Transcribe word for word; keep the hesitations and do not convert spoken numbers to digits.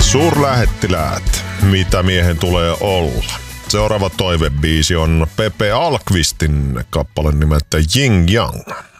Suurlähettiläät, mitä miehen tulee olla. Seuraava toivebiisi on Pepe Alkvistin kappale nimeltä Yin Yang.